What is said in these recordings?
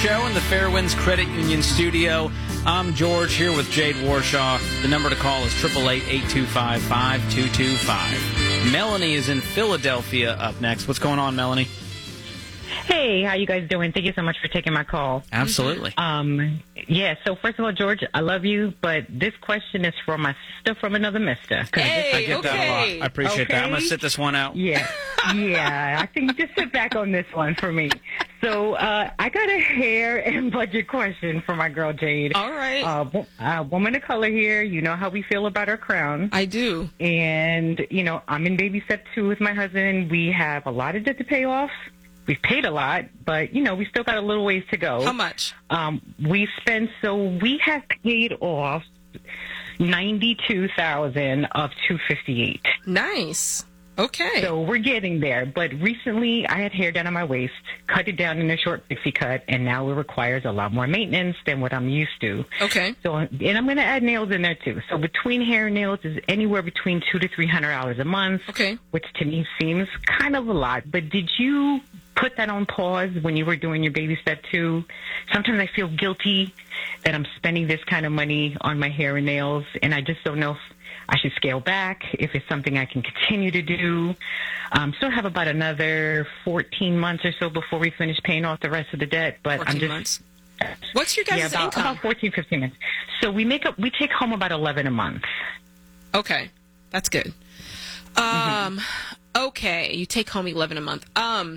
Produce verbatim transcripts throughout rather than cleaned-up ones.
Show in the Fairwinds Credit Union studio. I'm George here with Jade Warshaw. The number to call is eight eight eight, eight two five, five two two five. Melanie is in Philadelphia up next. What's going on, Melanie? Hey, how you guys doing? Thank you so much for taking my call. Absolutely. Um, yeah, so first of all, George, I love you, but this question is from my sister from another mister. Hey, I get okay. that a lot. I appreciate Okay. that. I'm going to sit this one out. Yeah, yeah. I think just sit back on this one for me. So uh, I got a hair and budget question for my girl Jade. All right. Uh, wo- uh, woman of color here. You know how we feel about our crown. I do. And, you know, I'm in baby step two with my husband. We have a lot of debt to pay off. We've paid a lot, but, you know, we still got a little ways to go. How much? Um, we spent, so we have paid off ninety-two thousand of two fifty-eight. Nice. Okay. So we're getting there. But recently I had hair down on my waist, cut it down in a short pixie cut, and now it requires a lot more maintenance than what I'm used to. Okay. So, and I'm going to add nails in there too. So between hair and nails is anywhere between two to three hundred dollars a month. Okay. Which to me seems kind of a lot. But did you put that on pause when you were doing your baby step two? Sometimes I feel guilty that I'm spending this kind of money on my hair and nails, and I just don't know if I should scale back, if it's something I can continue to do. Um, still have about another fourteen months or so before we finish paying off the rest of the debt. But I'm fourteen just months. What's your guys' yeah, about, income? about fourteen, fifteen months. So we make up, we take home about eleven a month. Okay. That's good. Um, okay. You take home eleven a month. Um,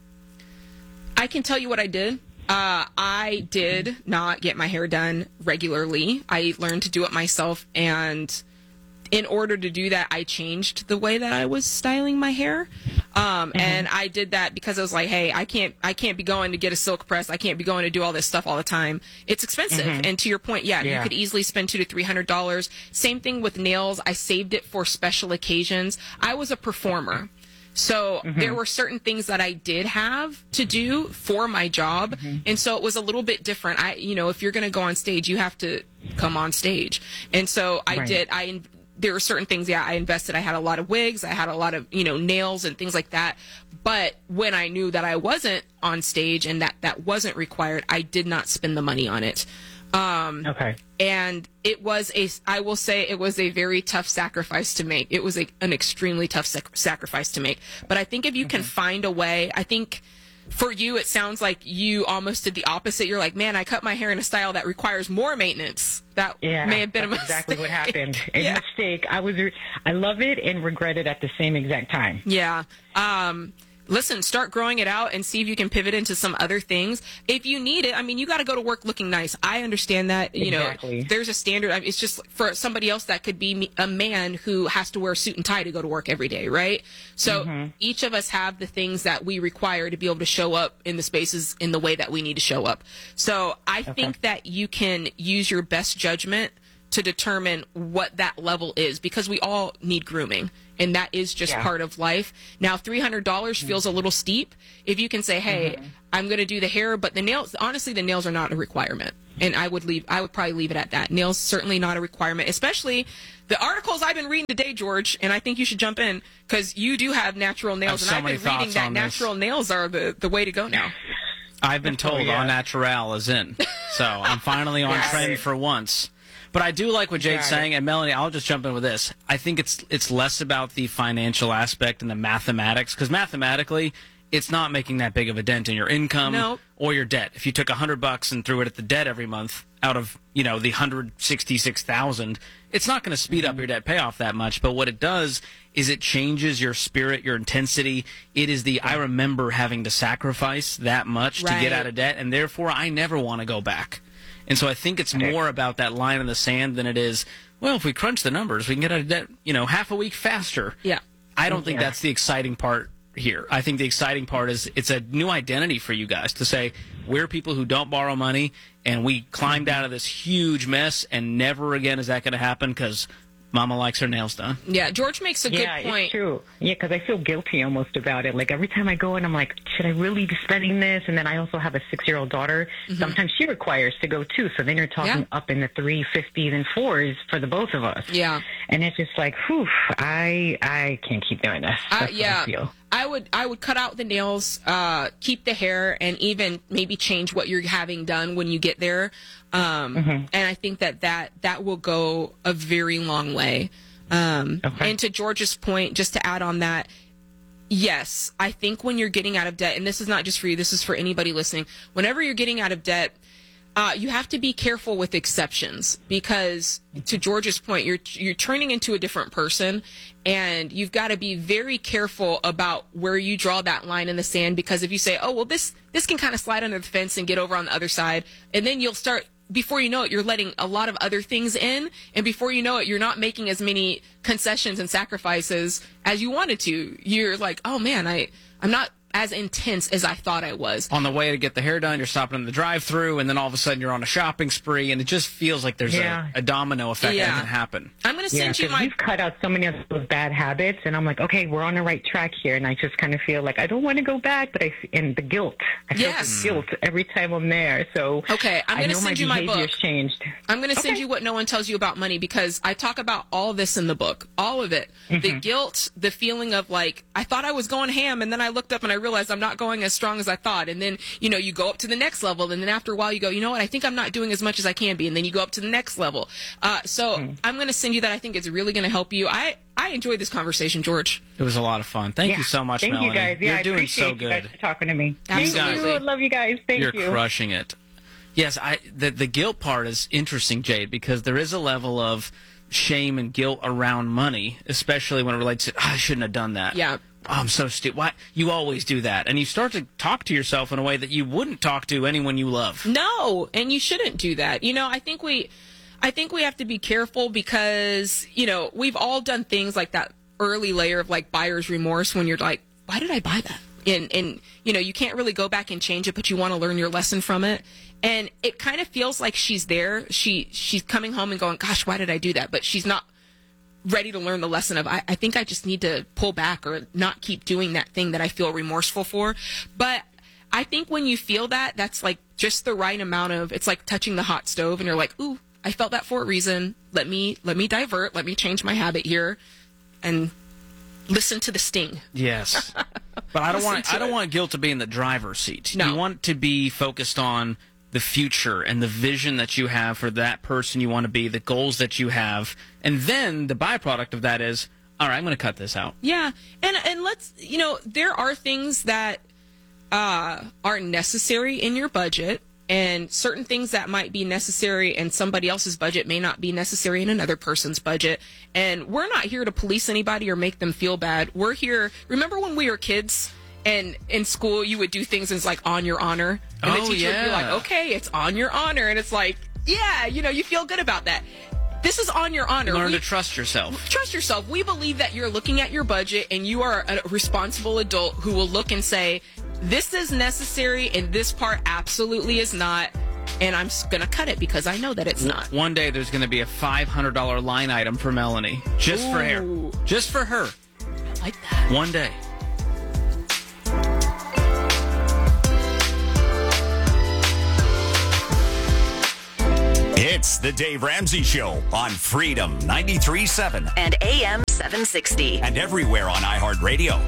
I can tell you what I did. Uh, I did not get my hair done regularly. I learned to do it myself, and in order to do that, I changed the way that I was styling my hair. Um, Mm-hmm. and I did that because I was like, hey, I can't, I can't be going to get a silk press. I can't be going to do all this stuff all the time. It's expensive. Mm-hmm. And to your point, yeah, Yeah. you could easily spend two to three hundred dollars. Same thing with nails. I saved it for special occasions. I was a performer. So Mm-hmm. there were certain things that I did have to do for my job. Mm-hmm. And so it was a little bit different. I, you know, if you're going to go on stage, you have to come on stage. And so I Right. did, I, there were certain things, yeah, I invested. I had a lot of wigs. I had a lot of, you know, nails and things like that. But when I knew that I wasn't on stage and that that wasn't required, I did not spend the money on it. Um, Okay. and it was a, I will say it was a very tough sacrifice to make. It was a, an extremely tough sac- sacrifice to make. But I think if you Mm-hmm. can find a way, I think for you, it sounds like you almost did the opposite. You're like, man, I cut my hair in a style that requires more maintenance. That Yeah, may have been a that's mistake. exactly what happened. A Yeah. mistake. I was, re- I love it and regret it at the same exact time. Yeah. Um, listen, start growing it out and see if you can pivot into some other things. If you need it, I mean, you got to go to work looking nice. I understand that. You Exactly. know, there's a standard. I mean, it's just for somebody else that could be me- a man who has to wear a suit and tie to go to work every day, right? So Mm-hmm. each of us have the things that we require to be able to show up in the spaces in the way that we need to show up. So I think that you can use your best judgment to determine what that level is, because we all need grooming, and that is just Yeah. part of life. Now, three hundred dollars feels a little steep. If you can say, hey, Mm-hmm. I'm going to do the hair, but the nails, honestly, the nails are not a requirement. And I would leave, I would probably leave it at that. Nails, certainly not a requirement, especially the articles I've been reading today, George, and I think you should jump in because you do have natural nails, so and I've many been reading thoughts that on this. natural nails are the, the way to go now. I've been told yeah. Au Naturel is in. So I'm finally on Got trend it. for once. But I do like what Jade's Got it. saying, and Melanie, I'll just jump in with this. I think it's it's less about the financial aspect and the mathematics, because mathematically, it's not making that big of a dent in your income No. or your debt. If you took a hundred bucks and threw it at the debt every month out of you know the hundred sixty-six thousand, it's not going to speed up your debt payoff that much. But what it does is it changes your spirit, your intensity. It is the I remember having to sacrifice that much to Right. get out of debt, and therefore I never want to go back. And so I think it's more about that line in the sand than it is, well, if we crunch the numbers, we can get out of debt, you know, half a week faster. Yeah. I don't think Yeah. that's the exciting part here. I think the exciting part is it's a new identity for you guys to say, we're people who don't borrow money, and we climbed out of this huge mess, and never again is that going to happen because Mama likes her nails done. Yeah, George makes a Yeah, good point. it's true. Yeah, because I feel guilty almost about it. Like every time I go in, I'm like, should I really be spending this? And then I also have a six-year-old daughter. Sometimes she requires to go too. So then you're talking Yeah. up in the three fifties and fours for the both of us. Yeah. And it's just like, whew, I I can't keep doing this. Uh, That's what yeah, I feel. I would I would cut out the nails, uh, keep the hair, and even maybe change what you're having done when you get there. Um, mm-hmm. And I think that, that that will go a very long way. Um, okay. And to George's point, just to add on that, yes, I think when you're getting out of debt, and this is not just for you, this is for anybody listening, whenever you're getting out of debt, Uh, you have to be careful with exceptions because, to George's point, you're you're turning into a different person, and you've got to be very careful about where you draw that line in the sand. Because if you say, "Oh, well, this this can kind of slide under the fence and get over on the other side," and then you'll start, before you know it, you're letting a lot of other things in, and before you know it, you're not making as many concessions and sacrifices as you wanted to. You're like, "Oh man, I I'm not as intense as I thought I was." On the way to get the hair done, you're stopping in the drive-thru, and then all of a sudden you're on a shopping spree, and it just feels like there's yeah. a, a domino effect yeah. that can happen. I'm going to send yeah, you my... we've cut out so many of those bad habits, and I'm like, okay, we're on the right track here, and I just kind of feel like I don't want to go back, but I and the guilt. I feel yes. the guilt every time I'm there. So okay, I'm going to send my you my book. Changed. I'm going to send okay. you What No One Tells You About Money, because I talk about all this in the book, all of it. Mm-hmm. The guilt, the feeling of like, I thought I was going ham, and then I looked up and I realized I'm not going as strong as I thought. And then, you know, you go up to the next level, and then after a while you go, you know what, I think I'm not doing as much as I can be. And then you go up to the next level. Uh, so mm. I'm going to send you that. I think it's really going to help you. I, I enjoyed this conversation, George. It was a lot of fun. Thank yeah. you so much, Thank Melanie. you guys. Yeah, You're I doing appreciate so good. You guys for talking to me. Absolutely. Thank you. I love you guys. Thank You're you. You're crushing it. Yes, I the, the guilt part is interesting, Jade, because there is a level of shame and guilt around money, especially when it relates to, oh, I shouldn't have done that. Yeah. Oh, I'm so stupid. Why? You always do that. And you start to talk to yourself in a way that you wouldn't talk to anyone you love. No, and you shouldn't do that. You know, I think we I think we have to be careful because, you know, we've all done things like that early layer of like buyer's remorse when you're like, why did I buy that? And, and you know, you can't really go back and change it, but you want to learn your lesson from it. And it kind of feels like she's there. She She's coming home and going, gosh, why did I do that? But she's not ready to learn the lesson of, I, I think I just need to pull back or not keep doing that thing that I feel remorseful for. But I think when you feel that, that's like just the right amount of, it's like touching the hot stove and you're like, ooh, I felt that for a reason. Let me, let me divert. Let me change my habit here and listen to the sting. Yes. But I don't want, I don't it. want guilt to be in the driver's seat. No. You want to be focused on the future and the vision that you have for that person you want to be, the goals that you have. And then the byproduct of that is, all right, I'm going to cut this out. Yeah. And and let's, you know, there are things that uh, are necessary in your budget, and certain things that might be necessary in somebody else's budget may not be necessary in another person's budget. And we're not here to police anybody or make them feel bad. We're here. Remember when we were kids? And in school, you would do things and it's like, on your honor. And oh, the teacher yeah. would be like, okay, it's on your honor. And it's like, yeah, you know, you feel good about that. This is on your honor. Learn we, to trust yourself. Trust yourself. We believe that you're looking at your budget and you are a responsible adult who will look and say, this is necessary and this part absolutely is not. And I'm going to cut it because I know that it's not. One day there's going to be a five hundred dollars line item for Melanie. Just Ooh. for her. Just for her. I like that. One day. It's the Dave Ramsey Show on Freedom ninety-three point seven and A M seven sixty. And everywhere on iHeartRadio.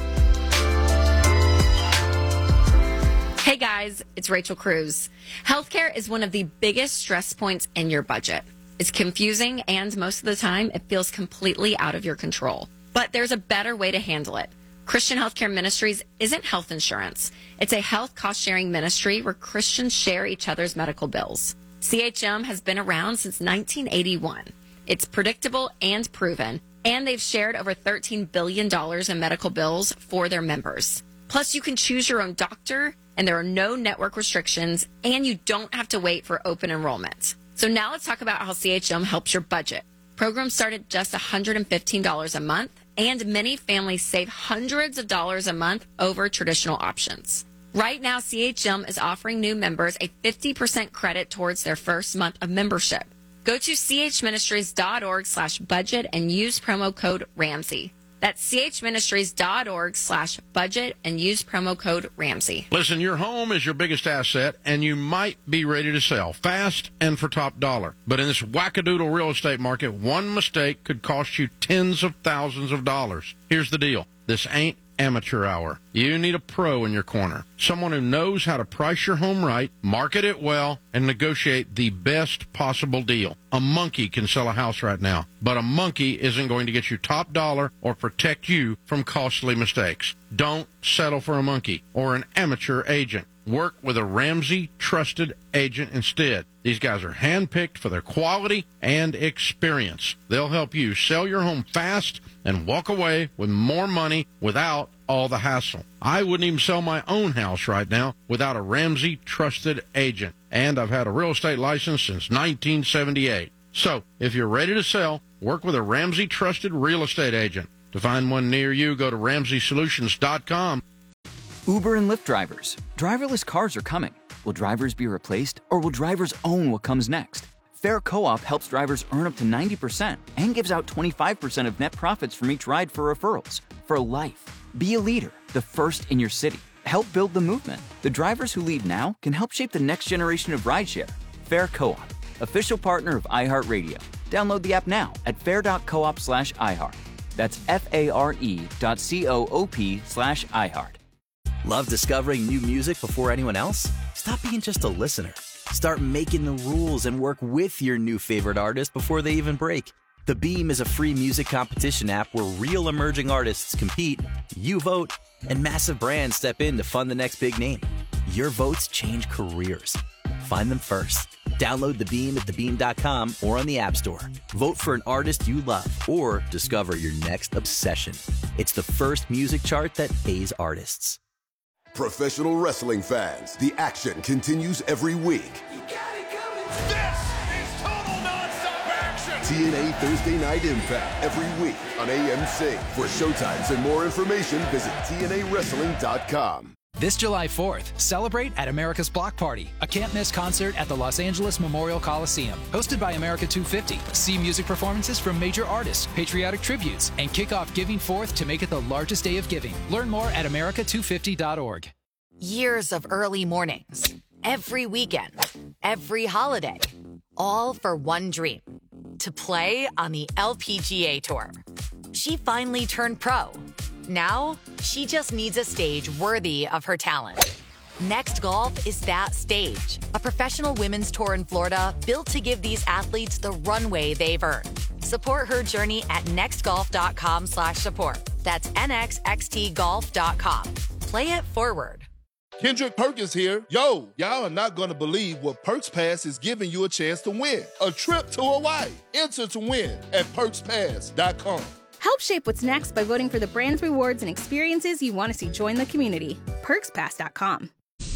Hey guys, it's Rachel Cruz. Healthcare is one of the biggest stress points in your budget. It's confusing and most of the time it feels completely out of your control. But there's a better way to handle it. Christian Healthcare Ministries isn't health insurance. It's a health cost-sharing ministry where Christians share each other's medical bills. C H M has been around since nineteen eighty-one. It's predictable and proven, and they've shared over thirteen billion dollars in medical bills for their members. Plus, you can choose your own doctor, and there are no network restrictions, and you don't have to wait for open enrollment. So now let's talk about how C H M helps your budget. Programs start at just one hundred fifteen dollars a month, and many families save hundreds of dollars a month over traditional options. Right now, C H M is offering new members a fifty percent credit towards their first month of membership. Go to chministries.org slash budget and use promo code Ramsey. That's chministries.org slash budget and use promo code Ramsey. Listen, your home is your biggest asset, and you might be ready to sell fast and for top dollar. But in this wackadoodle real estate market, one mistake could cost you tens of thousands of dollars. Here's the deal. This ain't amateur hour. You need a pro in your corner, someone who knows how to price your home right, market it well, and negotiate the best possible deal. A monkey can sell a house right now, but a monkey isn't going to get you top dollar or protect you from costly mistakes. Don't settle for a monkey or an amateur agent. Work with a Ramsey trusted agent instead. These guys are handpicked for their quality and experience. They'll help you sell your home fast and walk away with more money without all the hassle. I wouldn't even sell my own house right now without a Ramsey trusted agent. And I've had a real estate license since nineteen seventy-eight. So if you're ready to sell, work with a Ramsey trusted real estate agent. To find one near you, go to ramsey solutions dot com. Uber and Lyft drivers. Driverless cars are coming. Will drivers be replaced, or will drivers own what comes next? Fair Co-op helps drivers earn up to ninety percent and gives out twenty-five percent of net profits from each ride for referrals. For life. Be a leader, the first in your city. Help build the movement. The drivers who lead now can help shape the next generation of rideshare. Fair Co-op, official partner of iHeartRadio. Download the app now at fair.coop slash iHeart. That's F-A-R-E dot C-O-O-P slash iHeart. Love discovering new music before anyone else? Stop being just a listener. Start making the rules and work with your new favorite artist before they even break. The Beam is a free music competition app where real emerging artists compete, you vote, and massive brands step in to fund the next big name. Your votes change careers. Find them first. Download The Beam at the beam dot com or on the App Store. Vote for an artist you love or discover your next obsession. It's the first music chart that pays artists. Professional wrestling fans, the action continues every week. You got it coming. This is total nonstop action. T N A Thursday Night Impact every week on A M C. For showtimes and more information, visit T N A wrestling dot com. This July fourth, celebrate at America's Block Party, a can't-miss concert at the Los Angeles Memorial Coliseum. Hosted by America two fifty, see music performances from major artists, patriotic tributes, and kick off Giving Forth to make it the largest day of giving. Learn more at America two fifty dot org. Years of early mornings, every weekend, every holiday, all for one dream, to play on the L P G A Tour. She finally turned pro. Now, she just needs a stage worthy of her talent. Next Golf is that stage, a professional women's tour in Florida built to give these athletes the runway they've earned. Support her journey at nextgolf.com slash support. That's N X X T golf dot com. Play it forward. Kendrick Perkins here. Yo, y'all are not going to believe what Perks Pass is giving you a chance to win. A trip to Hawaii. Enter to win at perks pass dot com. Help shape what's next by voting for the brands, rewards, and experiences you want to see join the community. perks pass dot com.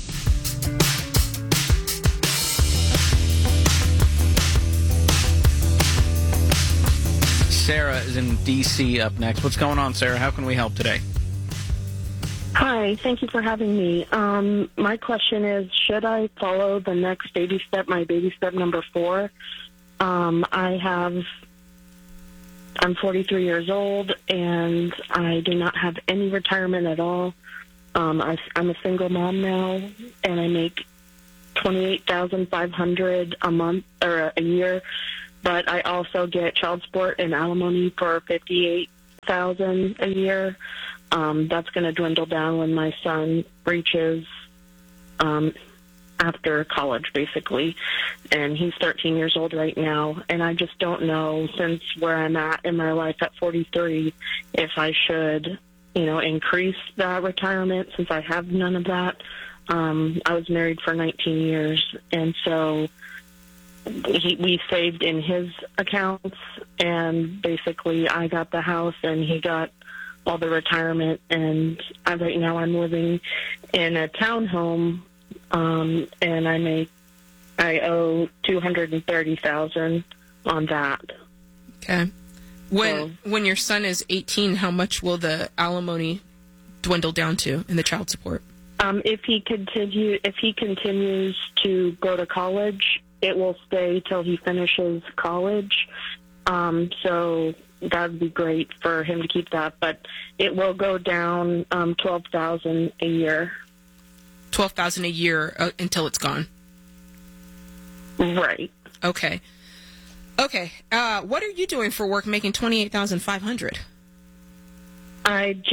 Sarah is in D C up next. What's going on, Sarah? How can we help today? Hi, thank you for having me. Um, my question is, should I follow the next baby step, my baby step number four? Um, I have... I'm forty-three years old, and I do not have any retirement at all. Um, I, I'm a single mom now, and I make twenty-eight thousand five hundred dollars a month or a year. But I also get child support and alimony for fifty-eight thousand dollars a year. Um, that's going to dwindle down when my son reaches um, after college, basically. And he's thirteen years old right now. And I just don't know, since where I'm at in my life at forty-three, if I should, you know, increase that retirement since I have none of that. Um, I was married for nineteen years. And so he, we saved in his accounts. And basically I got the house and he got all the retirement. And I, right now I'm living in a townhome. Um, and I make, I owe two hundred thirty thousand dollars on that. Okay. When So- when your son is eighteen, how much will the alimony dwindle down to in the child support? Um, if he continue, if he continues to go to college, it will stay till he finishes college. Um, so that would be great for him to keep that, but it will go down um, twelve thousand a year. Twelve thousand a year uh, until it's gone. Right. Okay. Okay. Uh, what are you doing for work, making twenty eight thousand five hundred? I just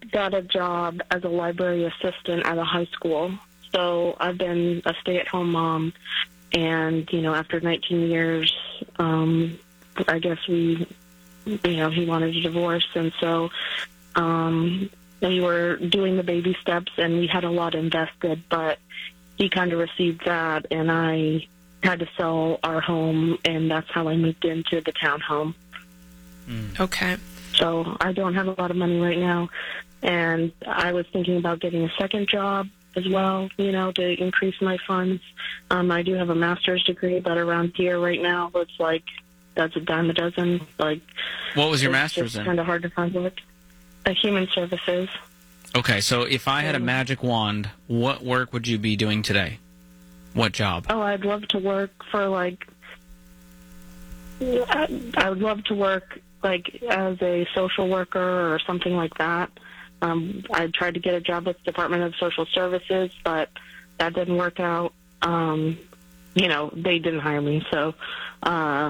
got a job as a library assistant at a high school. So I've been a stay-at-home mom, and, you know, after nineteen years, um, I guess we, you know, he wanted a divorce, and so um, we were doing the baby steps, and we had a lot invested, but he kind of received that, and I had to sell our home, and that's how I moved into the townhome. Mm. Okay. So I don't have a lot of money right now, and I was thinking about getting a second job as well, you know, to increase my funds. Um, I do have a master's degree, but around here right now, it's like that's a dime a dozen. Like, what was your it's master's just in? Kind of hard to find work. Uh, human services. Okay, so if I had a magic wand, what work would you be doing today? What job? Oh, I'd love to work for like. I, I would love to work like as a social worker or something like that. Um, I tried to get a job with the Department of Social Services, but that didn't work out. Um, you know, they didn't hire me, so uh,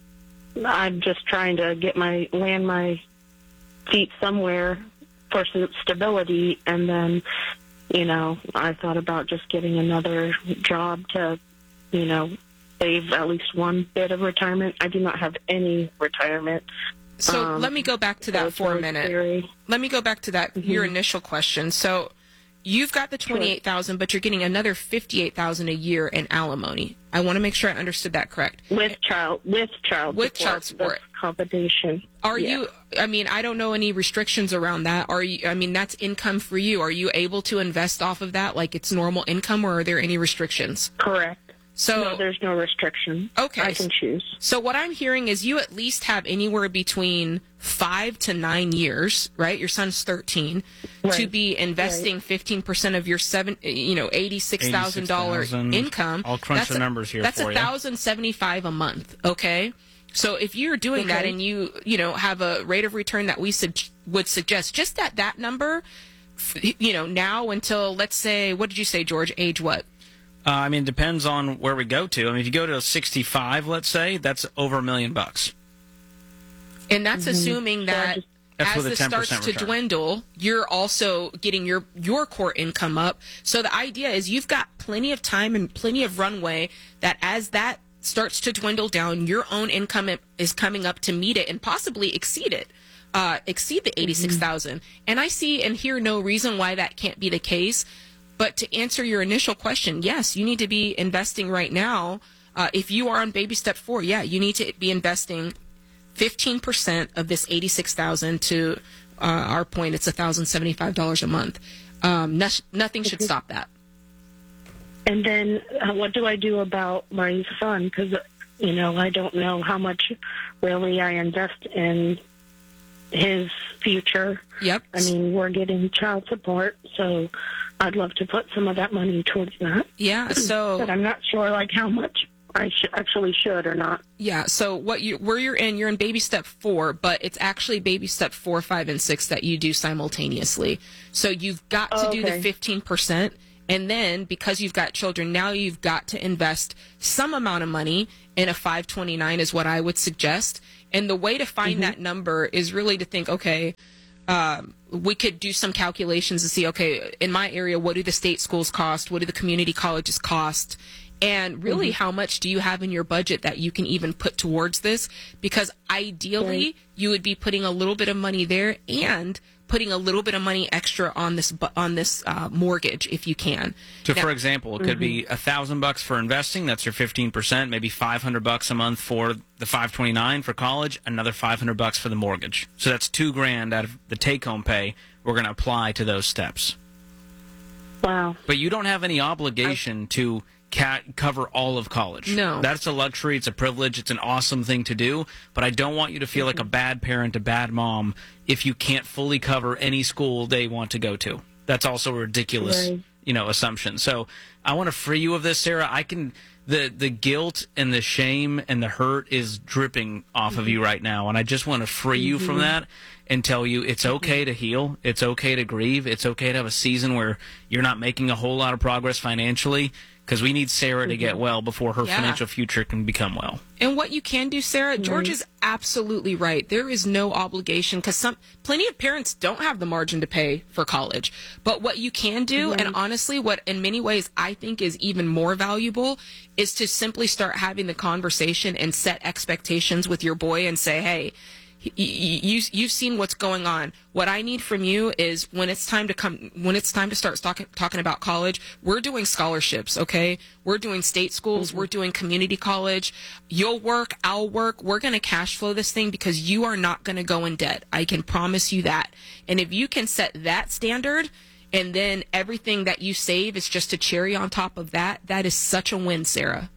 I'm just trying to get my land my feet somewhere for stability, and then, you know, I thought about just getting another job to, you know, save at least one bit of retirement. I do not have any retirement. So um, let me go back to that so for a minute. Scary. Let me go back to that, Mm-hmm. your initial question. So you've got the twenty-eight thousand dollars, but you're getting another fifty-eight thousand dollars a year in alimony. I want to make sure I understood that correct. With child, with child with support. child support. Compensation. Are Yeah. you, I mean, I don't know any restrictions around that. Are you, I mean, that's income for you. Are you able to invest off of that like it's normal income, or are there any restrictions? Correct. So no, there's no restriction. Okay. I can choose. So what I'm hearing is you at least have anywhere between five to nine years, right? Your son's thirteen, Right. to be investing Right. fifteen percent of your seven, you know, eighty-six thousand dollars income. I'll crunch That's the a- numbers here That's for a you. thousand seventy-five a month. Okay. So if you're doing that Okay. and you, you know, have a rate of return that we sug- would suggest, just at that number, f- you know, now until, let's say, what did you say, George? Age what? Uh, I mean, it depends on where we go to. I mean, if you go to sixty-five, let's say, that's over a million bucks. And that's Mm-hmm. assuming that That's as with a this ten starts percent to return. dwindle, you're also getting your your core income up. So the idea is you've got plenty of time and plenty of runway that as that starts to dwindle down, your own income is coming up to meet it and possibly exceed it. Uh, exceed the eighty-six thousand. And I see and hear no reason why that can't be the case. But to answer your initial question, yes, you need to be investing right now. Uh, if you are on baby step four, yeah, you need to be investing fifteen percent of this eighty-six thousand to uh, our point, it's one thousand seventy-five dollars a month. Um, no, nothing should stop that. And then uh, what do I do about my son? Because, you know, I don't know how much really I invest in his future. Yep. I mean, we're getting child support, so I'd love to put some of that money towards that. Yeah, so... But I'm not sure, like, how much I sh- actually should or not. Yeah, so what you where you're in, you're in baby step four, but it's actually baby step four, five, and six that you do simultaneously. So you've got to Oh, do the okay. fifteen percent, and then because you've got children, now you've got to invest some amount of money in a five twenty-nine is what I would suggest. And the way to find Mm-hmm. that number is really to think, okay, um, we could do some calculations to see, okay, in my area, what do the state schools cost? What do the community colleges cost? And really, Mm-hmm. how much do you have in your budget that you can even put towards this? Because ideally, Right. you would be putting a little bit of money there and putting a little bit of money extra on this bu- on this uh, mortgage if you can. So, Now- for example, it could be a thousand bucks for investing. That's your fifteen percent. Maybe five hundred bucks a month for the five twenty nine for college. Another five hundred bucks for the mortgage. So that's two grand out of the take home pay. We're going to apply to those steps. Wow. But you don't have any obligation to ca- cover all of college. No. That's a luxury. It's a privilege. It's an awesome thing to do. But I don't want you to feel like a bad parent, a bad mom, if you can't fully cover any school they want to go to. That's also a ridiculous, Right. you know, assumption. So I want to free you of this, Sarah. I can. The, the guilt and the shame and the hurt is dripping off of you right now. And I just want to free you from that and tell you it's okay to heal. It's okay to grieve. It's okay to have a season where you're not making a whole lot of progress financially. because we need Sarah to get well before her Yeah. financial future can become well. And what you can do, Sarah, George is absolutely right. There is no obligation because some plenty of parents don't have the margin to pay for college. But what you can do, Mhm. and honestly, what in many ways I think is even more valuable, is to simply start having the conversation and set expectations with your boy and say, hey, y- y- you you've seen what's going on. What I need from you is when it's time to come, when it's time to start talking talking about college, we're doing scholarships, okay? We're doing state schools, we're doing community college. You'll work, I'll work. We're going to cash flow this thing because you are not going to go in debt. I can promise you that. And if you can set that standard, and then everything that you save is just a cherry on top of that, that is such a win, Sarah.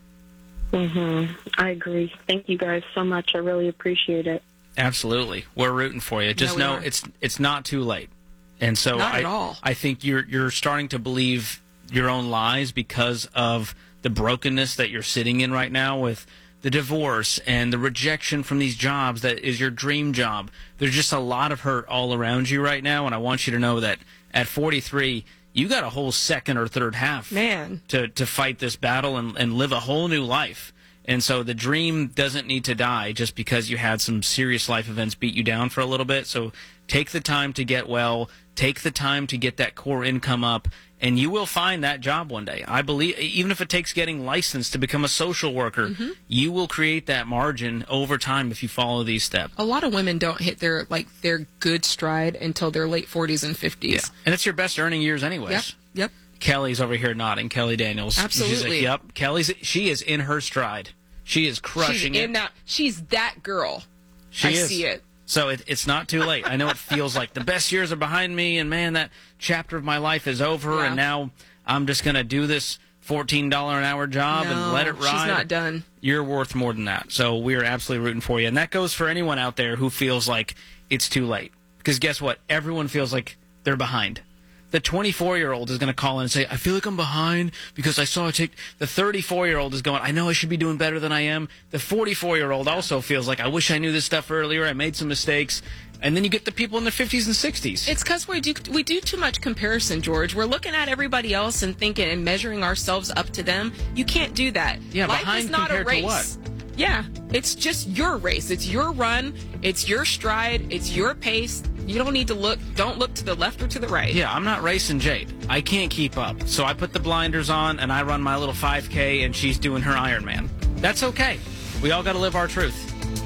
Mm-hmm. I agree. Thank you guys so much. I really appreciate it. Absolutely, we're rooting for you. Just No, we know are. it's it's not too late, and so Not I at all. I think you're you're starting to believe your own lies because of the brokenness that you're sitting in right now with the divorce and the rejection from these jobs that is your dream job. There's just a lot of hurt all around you right now, and I want you to know that at forty-three, you got a whole second or third half Man. to to fight this battle and, and live a whole new life. And so the dream doesn't need to die just because you had some serious life events beat you down for a little bit. So take the time to get well, take the time to get that core income up, and you will find that job one day. I believe, even if it takes getting licensed to become a social worker, Mhm. you will create that margin over time if you follow these steps. A lot of women don't hit their like their good stride until their late forties and fifties. And it's your best earning years anyways. Yep. Yep. Kelly's over here nodding. Kelly Daniels. She's Absolutely. like, yep. Kelly's, she is in her stride. She is crushing she's it. in that. She's that girl. She I is. see it. So it, it's not too late. I know it feels like the best years are behind me, and man, that chapter of my life is over, Yeah. and now I'm just going to do this fourteen dollars an hour job and No, let it ride. she's not done. You're worth more than that. So we are absolutely rooting for you. And that goes for anyone out there who feels like it's too late. Because guess what? Everyone feels like they're behind. The twenty-four-year-old is going to call in and say, I feel like I'm behind because I saw a tick. The thirty-four-year-old is going, I know I should be doing better than I am. The forty-four-year-old also feels like, I wish I knew this stuff earlier. I made some mistakes. And then you get the people in their fifties and sixties. It's because we do we do too much comparison, George. We're looking at everybody else and thinking and measuring ourselves up to them. You can't do that. Yeah, Life behind is not a compared to race. what? Yeah, it's just your race. It's your run. It's your stride. It's your pace. You don't need to look. Don't look to the left or to the right. Yeah, I'm not racing Jade. I can't keep up. So I put the blinders on and I run my little five K and she's doing her Ironman. That's okay. We all got to live our truth.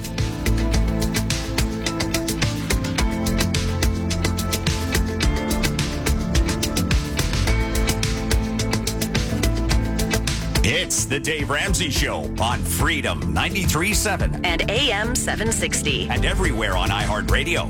It's the Dave Ramsey Show on Freedom ninety-three point seven and A M seven sixty. and everywhere on iHeartRadio.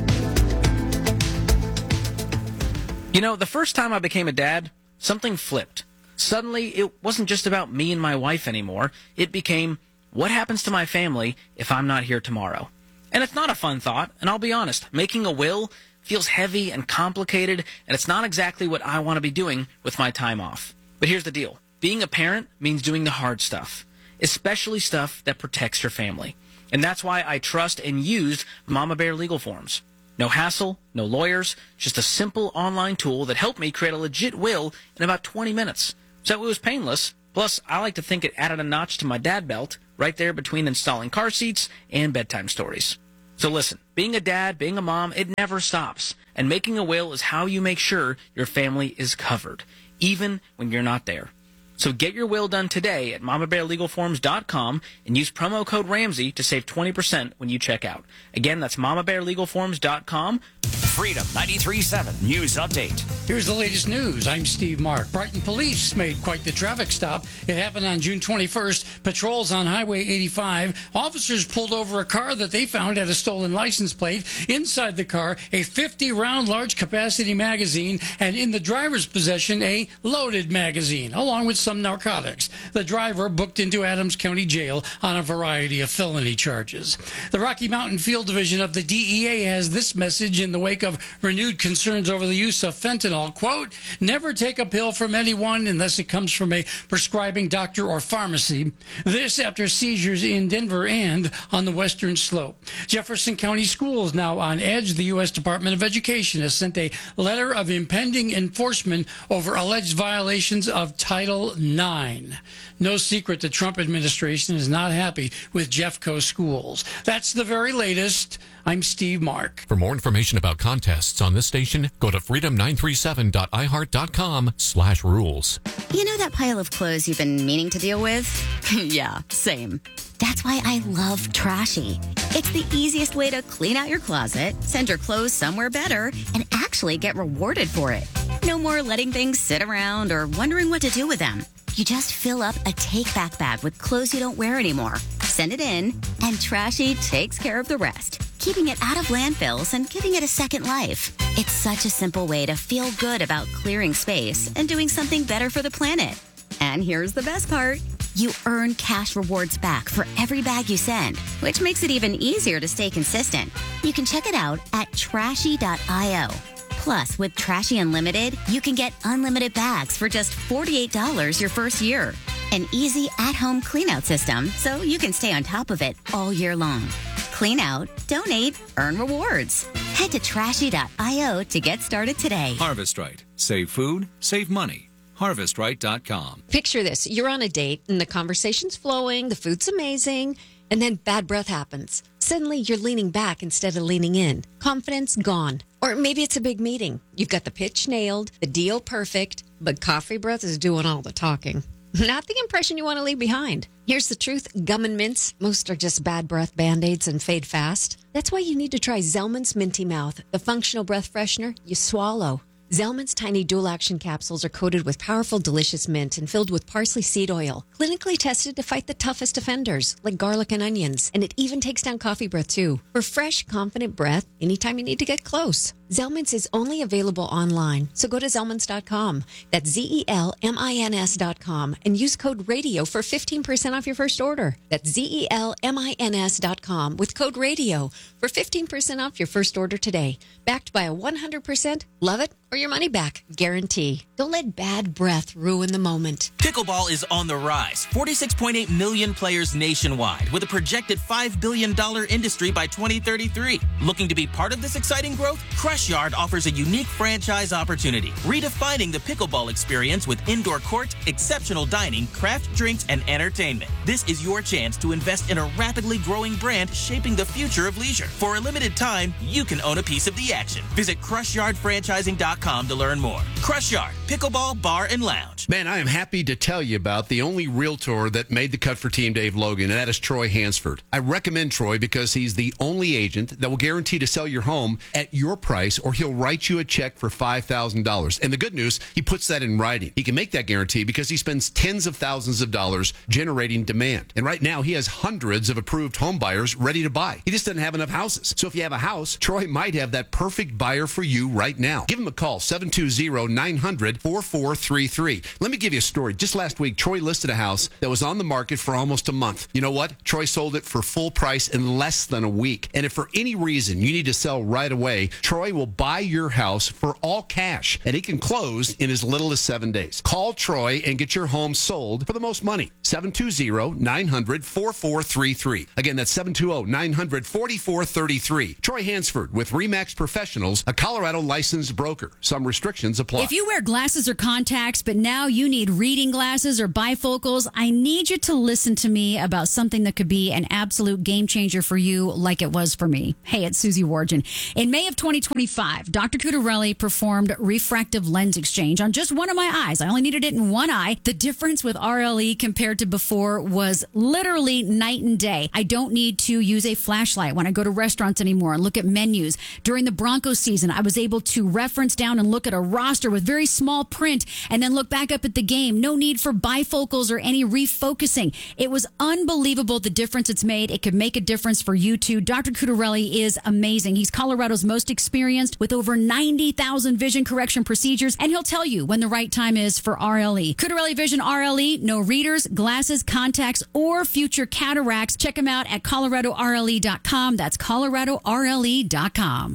You know, the first time I became a dad, something flipped. Suddenly, it wasn't just about me and my wife anymore. It became, what happens to my family if I'm not here tomorrow? And it's not a fun thought, and I'll be honest, making a will feels heavy and complicated, and it's not exactly what I want to be doing with my time off. But here's the deal. Being a parent means doing the hard stuff, especially stuff that protects your family. And that's why I trust and used Mama Bear Legal Forms. No hassle, no lawyers, just a simple online tool that helped me create a legit will in about twenty minutes. So it was painless. Plus, I like to think it added a notch to my dad belt right there between installing car seats and bedtime stories. So listen, being a dad, being a mom, it never stops. And making a will is how you make sure your family is covered, even when you're not there. So get your will done today at mama bear legal forms dot com and use promo code Ramsey to save twenty percent when you check out. Again, that's mama bear legal forms dot com. Freedom ninety-three point seven News Update. Here's the latest news. I'm Steve Mark. Brighton police made quite the traffic stop. It happened on June twenty-first. Patrols on Highway eighty-five. Officers pulled over a car that they found had a stolen license plate. Inside the car, a fifty round large capacity magazine, and in the driver's possession, a loaded magazine, along with some narcotics. The driver booked into Adams County Jail on a variety of felony charges. The Rocky Mountain Field Division of the D E A has this message in the wake of renewed concerns over the use of fentanyl. Quote, never take a pill from anyone unless it comes from a prescribing doctor or pharmacy. This after seizures in Denver and on the Western Slope. Jefferson County Schools now on edge. The U S Department of Education has sent a letter of impending enforcement over alleged violations of Title nine. No secret the Trump administration is not happy with Jeffco schools. That's the very latest. I'm Steve Mark. For more information about contests on this station, go to freedom nine three seven dot i heart dot com slash rules. You know that pile of clothes you've been meaning to deal with? Yeah, same. That's why I love Trashy. It's the easiest way to clean out your closet, send your clothes somewhere better, and actually get rewarded for it. No more letting things sit around or wondering what to do with them. You just fill up a take-back bag with clothes you don't wear anymore, send it in, and Trashy takes care of the rest, keeping it out of landfills and giving it a second life. It's such a simple way to feel good about clearing space and doing something better for the planet. And here's the best part. You earn cash rewards back for every bag you send, which makes it even easier to stay consistent. You can check it out at trashy dot io. Plus, with Trashy Unlimited, you can get unlimited bags for just forty-eight dollars your first year. An easy at-home cleanout system so you can stay on top of it all year long. Clean out, donate, earn rewards. Head to trashy dot io to get started today. Harvest Right. Save food, save money. harvest right dot com. Picture this. You're on a date and the conversation's flowing, the food's amazing, and then bad breath happens. Suddenly you're leaning back instead of leaning in. Confidence gone. Or maybe it's a big meeting. You've got the pitch nailed, the deal perfect, but coffee breath is doing all the talking. Not the impression you want to leave behind. Here's the truth. Gum and mints, most are just bad breath Band-Aids and fade fast. That's why you need to try Zellman's Minty Mouth, the functional breath freshener you swallow. Zellman's tiny dual-action capsules are coated with powerful, delicious mint and filled with parsley seed oil, clinically tested to fight the toughest offenders, like garlic and onions. And it even takes down coffee breath, too. For fresh, confident breath, anytime you need to get close. Zellman's is only available online, so go to zellmans dot com. That's Z E L M I N S dot com and use code RADIO for fifteen percent off your first order. That's Z E L M I N S dot com with code RADIO for fifteen percent off your first order today. Backed by a one hundred percent love it or your money back guarantee. Don't let bad breath ruin the moment. Pickleball is on the rise. forty-six point eight million players nationwide with a projected five billion dollars industry by twenty thirty-three. Looking to be part of this exciting growth? Crush Yard offers a unique franchise opportunity, redefining the pickleball experience with indoor court, exceptional dining, craft drinks, and entertainment. This is your chance to invest in a rapidly growing brand shaping the future of leisure. For a limited time, you can own a piece of the action. Visit crush yard franchising dot com to learn more. Crush Yard, Pickleball Bar and Lounge. Man, I am happy to tell you about the only realtor that made the cut for Team Dave Logan, and that is Troy Hansford. I recommend Troy because he's the only agent that will guarantee to sell your home at your price, or he'll write you a check for five thousand dollars. And the good news, he puts that in writing. He can make that guarantee because he spends tens of thousands of dollars generating demand. And right now, he has hundreds of approved home buyers ready to buy. He just doesn't have enough houses. So if you have a house, Troy might have that perfect buyer for you right now. Give him a call, seven two zero, nine hundred, four four three three. Let me give you a story. Just last week, Troy listed a house that was on the market for almost a month. You know what? Troy sold it for full price in less than a week. And if for any reason you need to sell right away, Troy will buy your house for all cash, and he can close in as little as seven days. Call Troy and get your home sold for the most money. seven two zero, nine hundred, four four three three. Again, that's seven two zero, nine hundred, four four three three. Troy Hansford with RE/MAX Professionals, a Colorado licensed broker. Some restrictions apply. If you wear glasses or contacts, but now you need reading glasses or bifocals, I need you to listen to me about something that could be an absolute game changer for you like it was for me. Hey, it's Susie Wargin. In May of twenty twenty-five, Doctor Cutarelli performed refractive lens exchange on just one of my eyes. I only needed it in one eye. The difference with R L E compared to before was literally night and day. I don't need to use a flashlight when I go to restaurants anymore and look at menus. During the Broncos season, I was able to reference down and look at a roster with very small print and then look back up at the game. No need for bifocals or any refocusing. It was unbelievable the difference it's made. It could make a difference for you too. Doctor Cutarelli is amazing. He's Colorado's most experienced with over ninety thousand vision correction procedures, and he'll tell you when the right time is for R L E. Cutarelli Vision R L E, no readers, glasses, contacts, or future cataracts. Check him out at colorado r l e dot com. That's colorado r l e dot com.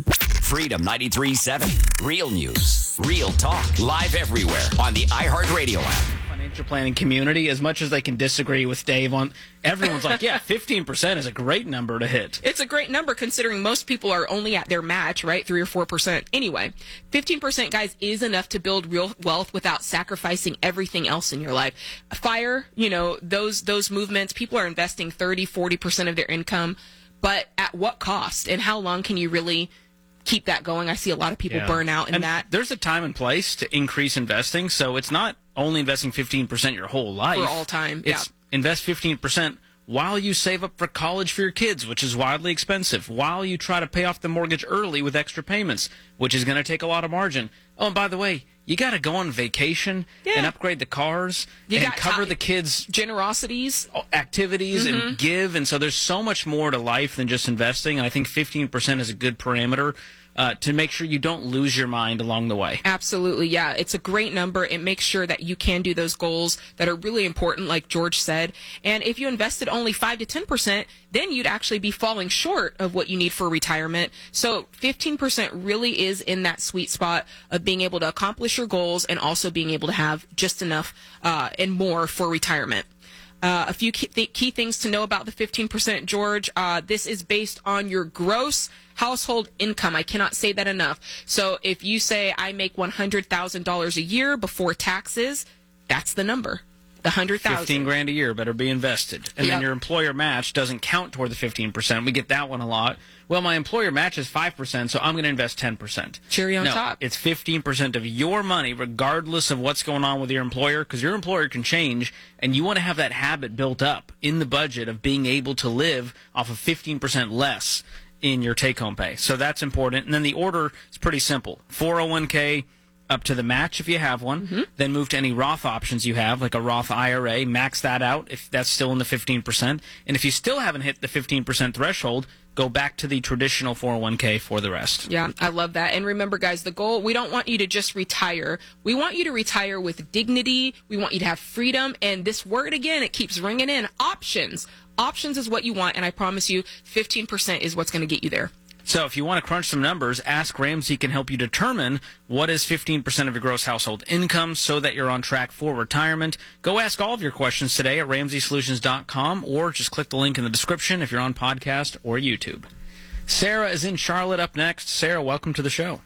Freedom ninety-three point seven. Real news, real talk, live everywhere on the iHeartRadio app. Financial planning community, as much as they can disagree with Dave on, everyone's like, yeah, fifteen percent is a great number to hit. It's a great number considering most people are only at their match, right? Three or four percent. Anyway, fifteen percent, guys, is enough to build real wealth without sacrificing everything else in your life. Fire, you know, those those movements, people are investing thirty, forty percent of their income, but at what cost? And how long can you really keep that going? I see a lot of people Yeah. burn out in And that. There's a time and place to increase investing, so it's not only investing fifteen percent your whole life. For all time, It's invest fifteen percent while you save up for college for your kids, which is wildly expensive, while you try to pay off the mortgage early with extra payments, which is going to take a lot of margin. Oh, and by the way, you got to go on vacation and upgrade the cars You and got cover ti- the kids' generosities, activities, Mhm. and give. And so there's so much more to life than just investing. And I think fifteen percent is a good parameter uh, to make sure you don't lose your mind along the way. Absolutely, yeah. It's a great number. It makes sure that you can do those goals that are really important, like George said. And if you invested only five to ten percent, then you'd actually be falling short of what you need for retirement. So fifteen percent really is in that sweet spot of being able to accomplish your goals and also being able to have just enough uh, and more for retirement. Uh, a few key, th- key things to know about the fifteen percent, George. Uh, this is based on your gross household income. I cannot say that enough. So if you say I make one hundred thousand dollars a year before taxes, that's the number. The one hundred thousand dollars. fifteen grand a year better be invested. And Yep. then your employer match doesn't count toward the fifteen percent. We get that one a lot. Well, my employer matches five percent, so I'm going to invest ten percent. Cherry on no, top. It's fifteen percent of your money, regardless of what's going on with your employer, because your employer can change, and you want to have that habit built up in the budget of being able to live off of fifteen percent less in your take-home pay. So that's important. And then the order is pretty simple. four oh one k up to the match if you have one, Mm-hmm. then move to any Roth options you have, like a Roth I R A, max that out if that's still in the fifteen percent. And if you still haven't hit the fifteen percent threshold, go back to the traditional four oh one k for the rest. Yeah, I love that. And remember, guys, the goal, we don't want you to just retire. We want you to retire with dignity. We want you to have freedom. And this word, again, it keeps ringing in. Options. Options is what you want. And I promise you, fifteen percent is what's going to get you there. So if you want to crunch some numbers, Ask Ramsey can help you determine what is fifteen percent of your gross household income so that you're on track for retirement. Go ask all of your questions today at ramsey solutions dot com or just click the link in the description if you're on podcast or YouTube. Sarah is in Charlotte up next. Sarah, welcome to the show.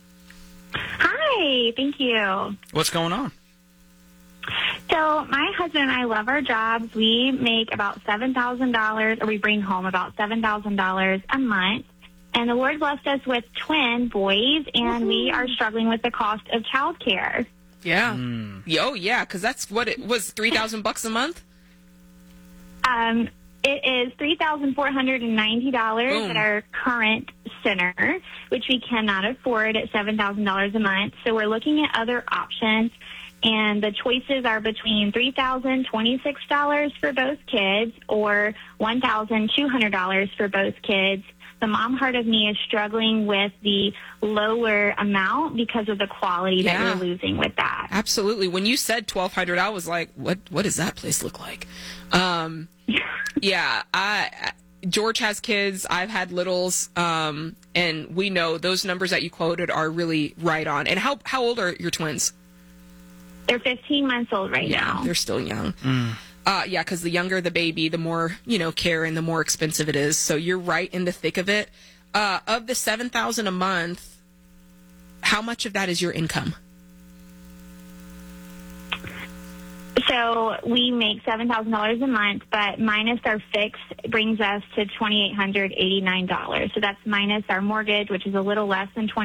Hi, thank you. What's going on? So my husband and I love our jobs. We make about seven thousand dollars, or we bring home about seven thousand dollars a month. And the Lord blessed us with twin boys, and we are struggling with the cost of childcare. Yeah. Oh, yeah, because that's what it was, three thousand bucks a month? Um, it is three thousand four hundred ninety dollars Boom. at our current center, which we cannot afford at seven thousand dollars a month. So we're looking at other options, and the choices are between three thousand twenty-six dollars for both kids or one thousand two hundred dollars for both kids. The mom heart of me is struggling with the lower amount because of the quality that Yeah. we're losing with that. Absolutely. When you said twelve hundred dollars, I was like, what What does that place look like? Um, yeah, I... I George has kids. I've had littles, um, and we know those numbers that you quoted are really right on. And how how old are your twins? They're fifteen months old right yeah, now. They're still young. Uh, yeah, because the younger the baby, the more, you know, care and the more expensive it is. So you're right in the thick of it. Uh, of the seven thousand dollars a month, how much of that is your income? So we make seven thousand dollars a month, but minus our fix brings us to two thousand eight hundred eighty-nine dollars. So that's minus our mortgage, which is a little less than twenty.